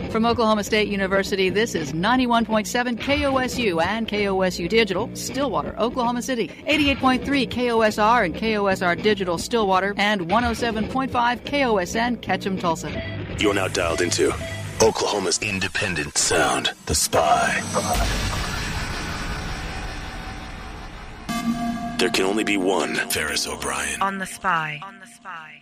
From Oklahoma State University, this is 91.7 KOSU and KOSU Digital, Stillwater, Oklahoma City, 88.3 KOSR and KOSR Digital, Stillwater, and 107.5 KOSN, Ketchum, Tulsa. You're now dialed into Oklahoma's independent sound, The Spy. There can only be one Ferris O'Brien. On The Spy. On The Spy.